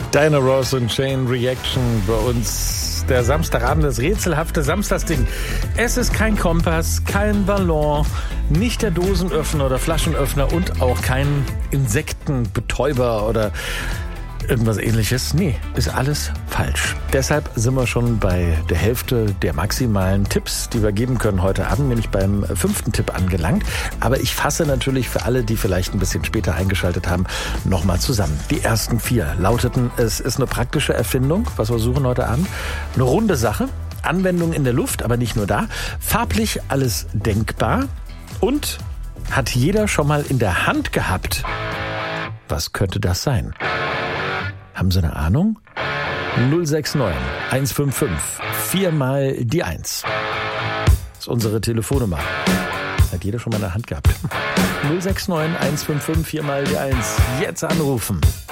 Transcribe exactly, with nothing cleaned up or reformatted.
Diana Ross und Chain Reaction bei uns. Der Samstagabend, das rätselhafte Samstagsding. Es ist kein Kompass, kein Ballon, nicht der Dosenöffner oder Flaschenöffner und auch kein Insektenbetäuber oder irgendwas Ähnliches. Nee, ist alles falsch. Deshalb sind wir schon bei der Hälfte der maximalen Tipps, die wir geben können heute Abend, nämlich beim fünften Tipp angelangt. Aber ich fasse natürlich für alle, die vielleicht ein bisschen später eingeschaltet haben, nochmal zusammen. Die ersten vier lauteten: Es ist eine praktische Erfindung, was wir suchen heute Abend. Eine runde Sache, Anwendung in der Luft, aber nicht nur da. Farblich alles denkbar und hat jeder schon mal in der Hand gehabt. Was könnte das sein? Haben Sie eine Ahnung? null sechs neun eins fünf fünf vier mal die eins. Das ist unsere Telefonnummer. Hat jeder schon mal in der Hand gehabt. null sechs neun eins fünf fünf vier mal die eins. Jetzt anrufen.